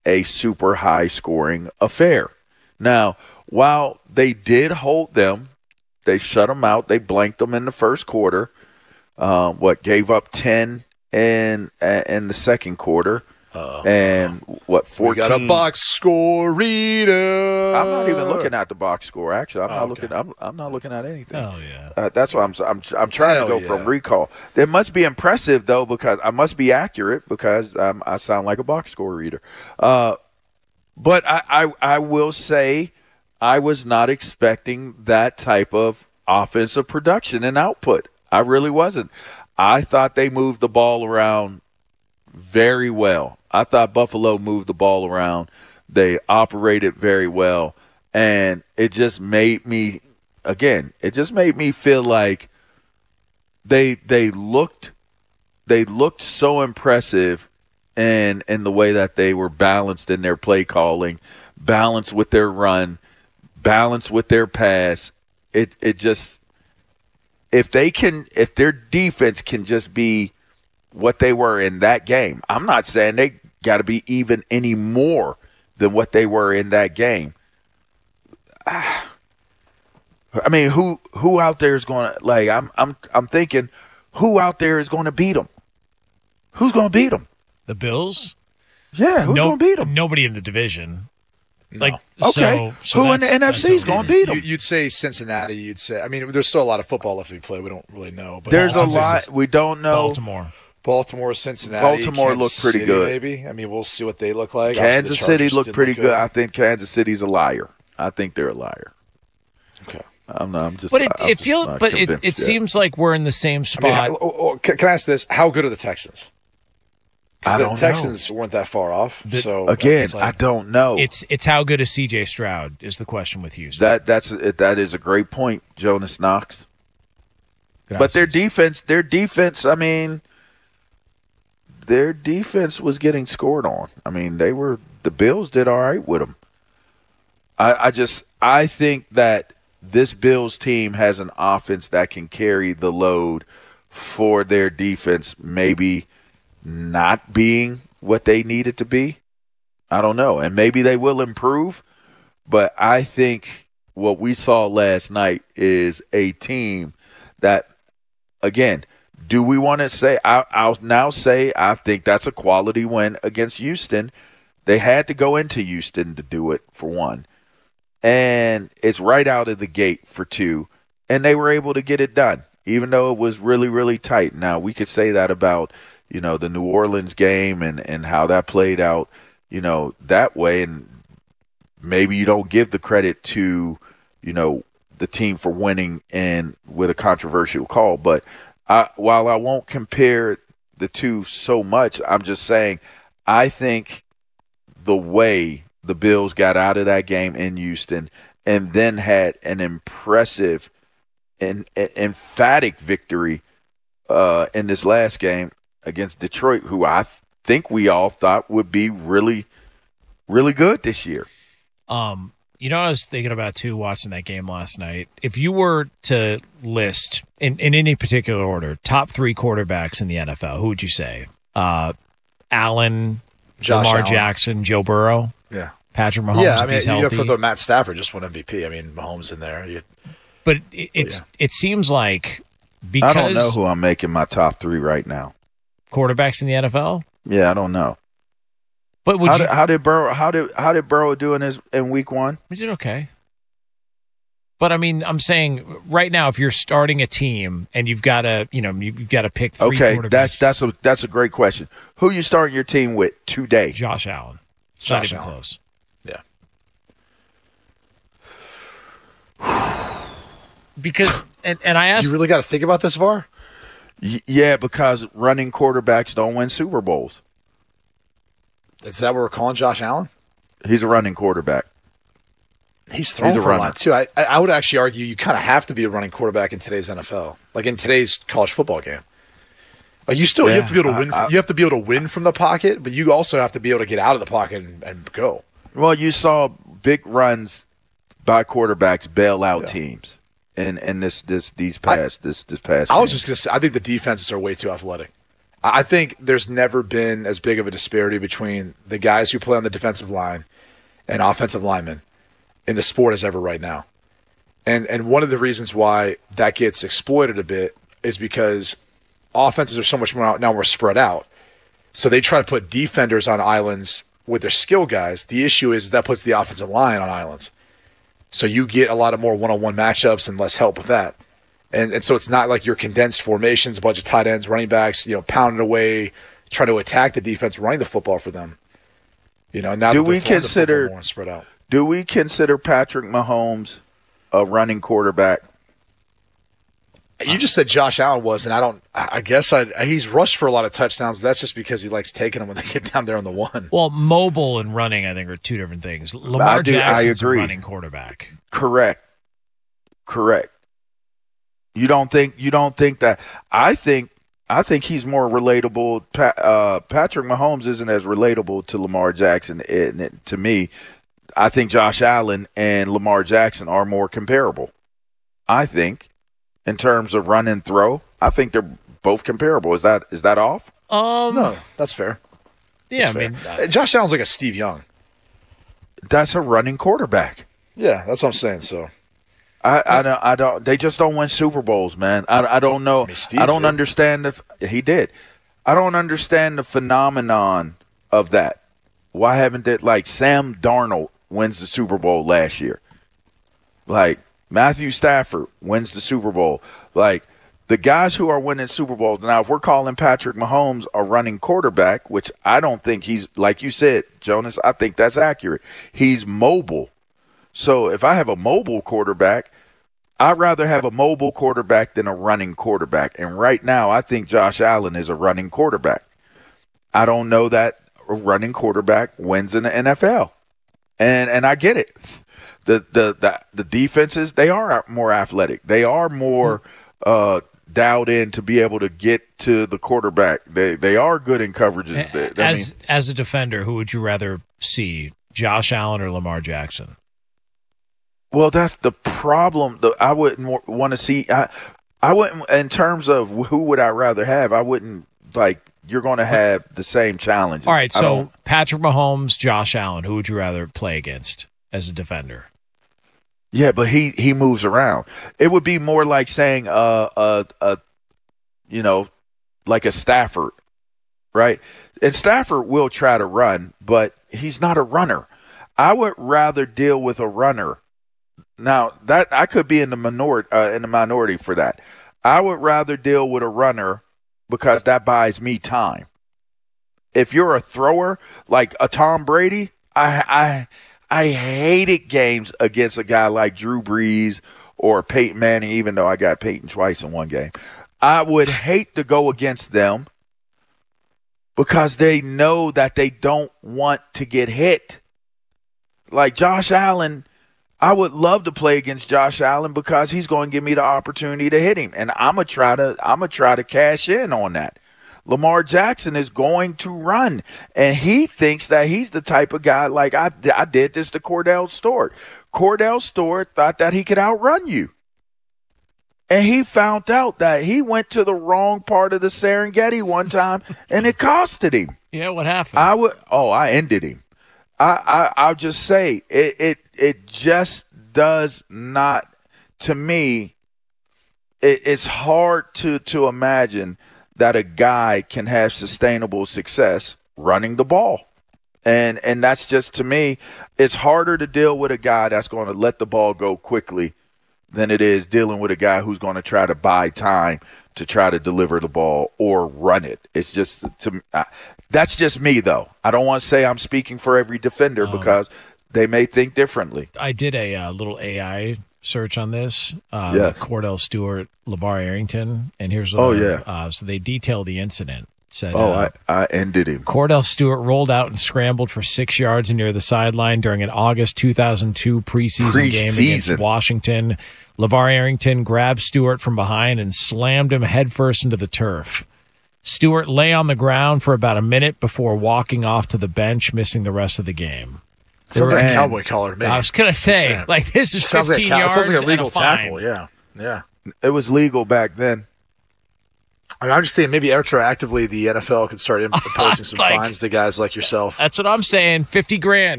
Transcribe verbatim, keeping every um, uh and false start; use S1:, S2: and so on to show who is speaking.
S1: a super high-scoring affair. Now, while they did hold them, they shut them out. They blanked them in the first quarter. Uh, what, gave up ten in, in the second quarter. Uh, and what, fourteen?
S2: We got a box score reader.
S1: I'm not even looking at the box score. Actually, I'm
S2: oh,
S1: not
S2: okay.
S1: looking. I'm, I'm not looking at anything.
S3: Oh yeah.
S1: Uh, that's why I'm. I'm. I'm trying
S2: Hell
S1: to go
S2: yeah.
S1: from recall. It must be impressive though, because I must be accurate because um, I sound like a box score reader. Uh, but I, I, I will say, I was not expecting that type of offensive production and output. I really wasn't. I thought they moved the ball around very well. I thought Buffalo moved the ball around. They operated very well. And it just made me, again, it just made me feel like they they looked they looked so impressive in, in the way that they were balanced in their play calling, balanced with their run, balanced with their pass. It it just, if they can, if their defense can just be what they were in that game. I'm not saying they got to be even any more than what they were in that game. I mean, who who out there is going to, like, I'm I'm I'm thinking, who out there is going to beat them? Who's going to beat them?
S3: The Bills?
S1: Yeah, who's
S3: no,
S1: going to beat them?
S3: Nobody in the division.
S2: No.
S3: Like,
S1: okay,
S3: so, so
S1: who in the N F C is going to beat them?
S2: You, you'd say Cincinnati. You'd say, I mean, there's still a lot of football left to be played. We don't really know. But
S1: There's a
S2: I'd say
S1: lot
S2: Cincinnati.
S1: we don't know.
S3: Baltimore.
S2: Baltimore, Cincinnati,
S1: Baltimore
S2: Kansas
S1: looked pretty
S2: City,
S1: good.
S2: Maybe. I mean, we'll see what they look like.
S1: Kansas City
S2: Chargers
S1: looked
S2: didn't
S1: pretty
S2: look
S1: good. I think Kansas City's a liar. I think they're a liar.
S2: Okay.
S1: I'm not. I'm just.
S3: But it,
S1: I'm
S3: it
S1: just
S3: feels.
S1: not
S3: But it,
S1: convinced
S3: it
S1: yet.
S3: seems like we're in the same
S2: I
S3: spot.
S2: mean, how, oh, oh, can, can I ask this? How good are the Texans?
S1: I
S2: The
S1: don't
S2: Texans
S1: know.
S2: weren't that far off.
S3: The-
S2: so
S1: Again,
S2: it's like,
S1: I don't know.
S3: it's it's how good is C J Stroud is the question with Houston.
S1: that that's that is a great point, Jonas Knox. But their
S3: Gracias.
S1: defense, their defense. I mean, their defense was getting scored on. I mean, they were the Bills did all right with them. I, I just I think that this Bills team has an offense that can carry the load for their defense, maybe not being what they need it to be. I don't know. And maybe they will improve. But I think what we saw last night is a team that, again, do we want to say – I'll now say I think that's a quality win against Houston. They had to go into Houston to do it, for one. And it's right out of the gate for two. And they were able to get it done, even though it was really, really tight. Now, we could say that about, you know, the New Orleans game and, and how that played out, you know, that way. And maybe you don't give the credit to, you know, the team for winning and with a controversial call. But I, while I won't compare the two so much, I'm just saying I think the way the Bills got out of that game in Houston and then had an impressive and, and emphatic victory uh, in this last game against Detroit, who I th- think we all thought would be really, really good this year.
S3: Um, you know, I was thinking about too watching that game last night. If you were to list in, in any particular order top three quarterbacks in the N F L, who would you say? Uh, Allen,
S2: Josh
S3: Lamar
S2: Allen.
S3: Jackson, Joe Burrow,
S2: yeah.
S3: Patrick Mahomes.
S2: Yeah, I
S3: if
S2: mean,
S3: he's
S2: you
S3: healthy.
S2: have to put Matt Stafford just won M V P. I mean, Mahomes in there. You,
S3: But it, it's
S2: yeah.
S3: it seems like because
S1: I don't know who I'm making my top three right now.
S3: quarterbacks in the N F L.
S1: Yeah, I don't know.
S3: But would
S1: How
S3: you?
S1: did, how did Burrow? How did how did Burrow do in his in week one?
S3: We did okay. But I mean, I'm saying right now, if you're starting a team and you've got to, you know, you've got to pick three
S1: Okay,
S3: quarterbacks.
S1: that's that's a that's a great question. Who you starting your team with today?
S3: Josh Allen. It's not
S2: Josh
S3: even
S2: Allen.
S3: close.
S2: Yeah.
S3: Because and, and I asked
S2: You really got to think about this far?
S1: Y- yeah, because running quarterbacks don't win Super Bowls.
S2: Is that what we're calling Josh Allen?
S1: He's a running quarterback.
S2: He's thrown
S1: He's a
S2: for a
S1: runner.
S2: lot, too. I, I would actually argue you kind of have to be a running quarterback in today's N F L, like in today's college football game. Like you still you
S1: Yeah,
S2: have to be able to win.
S1: I- I-
S2: you have to be able to win from the pocket, but you also have to be able to get out of the pocket and, and go.
S1: Well, you saw big runs by quarterbacks bail out
S2: Yeah.
S1: teams, and and this this these past this this past.
S2: I was
S1: game.
S2: just gonna say, I think the defenses are way too athletic. I think there's never been as big of a disparity between the guys who play on the defensive line and offensive linemen in the sport as ever right now. And and one of the reasons why that gets exploited a bit is because offenses are so much more now more spread out. So they try to put defenders on islands with their skill guys. The issue is that puts the offensive line on islands. So you get a lot of more one-on-one matchups and less help with that. And and so it's not like your condensed formations, a bunch of tight ends, running backs, you know, pounding away, trying to attack the defense, running the football for them. You know, now
S1: do
S2: that
S1: we consider
S2: more spread out.
S1: Do we consider Patrick Mahomes a running quarterback?
S2: You just said Josh Allen was, and I don't. I guess I he's rushed for a lot of touchdowns, but that's just because he likes taking them when they get down there on the one.
S3: Well, mobile and running, I think, are two different things. Lamar
S1: I do,
S3: Jackson's
S1: I agree.
S3: a running quarterback.
S1: Correct. Correct. You don't think you don't think that? I think I think he's more relatable. Pa- uh, Patrick Mahomes isn't as relatable to Lamar Jackson. It, it, to me, I think Josh Allen and Lamar Jackson are more comparable. I think. In terms of run and throw, I think they're both comparable. Is that is that off?
S3: Um,
S2: no, that's fair.
S3: Yeah,
S2: that's
S3: I
S2: fair.
S3: mean, uh,
S2: Josh Allen's like a Steve Young.
S1: That's a running quarterback.
S2: Yeah, that's what I'm saying. So,
S1: I, I don't I don't. They just don't win Super Bowls, man. I, I don't know.
S2: I mean, Steve
S1: I don't
S2: did.
S1: understand if he did. I don't understand the phenomenon of that. Why haven't it like Sam Darnold wins the Super Bowl last year? Like. Matthew Stafford wins the Super Bowl. Like, the guys who are winning Super Bowls, now if we're calling Patrick Mahomes a running quarterback, which I don't think he's, like you said, Jonas, I think that's accurate. He's mobile. So if I have a mobile quarterback, I'd rather have a mobile quarterback than a running quarterback. And right now, I think Josh Allen is a running quarterback. I don't know that a running quarterback wins in the N F L. And and I get it. The, the the the defenses, they are more athletic. They are more uh, dialed in to be able to get to the quarterback. They they are good in coverages. They, I
S3: as
S1: mean,
S3: as a defender, who would you rather see, Josh Allen or Lamar Jackson?
S1: well, that's the problem. The, I wouldn't want to see. I, I wouldn't, in terms of who would I rather have, I wouldn't, like, you're going to have the same challenges.
S3: All right,
S1: I
S3: so
S1: don't-
S3: Patrick Mahomes, Josh Allen, who would you rather play against as a defender?
S1: Yeah, but he, he moves around. It would be more like saying, uh, uh, uh, you know, like a Stafford, right? And Stafford will try to run, but he's not a runner. I would rather deal with a runner. Now that I could be in the minority, uh, in the minority for that. I would rather deal with a runner because that buys me time. If you're a thrower like a Tom Brady, I, I, I hated games against a guy like Drew Brees or Peyton Manning, even though I got Peyton twice in one game. I would hate to go against them because they know that they don't want to get hit. Like Josh Allen, I would love to play against Josh Allen because he's going to give me the opportunity to hit him, and I'm gonna try to I'm gonna try to cash in on that. Lamar Jackson is going to run, and he thinks that he's the type of guy like I, I did this to Cordell Stewart. Cordell Stewart thought that he could outrun you, and he found out that he went to the wrong part of the Serengeti one time, and it costed him.
S3: Yeah, what happened?
S1: I would. Oh, I ended him. I, I I'll just say it. It it just does not. To me, it, it's hard to to imagine that a guy can have sustainable success running the ball. And and that's just, to me, it's harder to deal with a guy that's going to let the ball go quickly than it is dealing with a guy who's going to try to buy time to try to deliver the ball or run it. It's just, to uh, that's just me, though. I don't want to say I'm speaking for every defender
S3: Um,
S1: because they may think differently.
S3: I did a uh, little A I search on this. Uh,
S1: Yes.
S3: Cordell Stewart, LeVar Arrington, and here's what
S1: Oh,
S3: uh,
S1: yeah.
S3: Uh, so they detail the incident. Said,
S1: Oh,
S3: uh,
S1: I, I ended him.
S3: Cordell Stewart rolled out and scrambled for six yards near the sideline during an August two thousand two preseason, game against
S1: Preseason.
S3: Washington. LeVar Arrington grabbed Stewart from behind and slammed him headfirst into the turf. Stewart lay on the ground for about a minute before walking off to the bench, missing the rest of the game.
S2: Sounds like a
S1: Man.
S2: cowboy collar to me.
S3: I was going to say,
S2: Saying.
S3: like, this is
S2: sounds like a
S3: fifteen
S2: cow-
S3: yards
S2: sounds like a
S3: and
S2: legal
S3: a fine.
S2: tackle. Yeah, yeah.
S1: It was legal back then.
S2: I mean, I'm just thinking maybe retroactively the N F L could start imposing some
S3: Like-
S2: fines to guys like yourself.
S3: That's what I'm saying. fifty grand.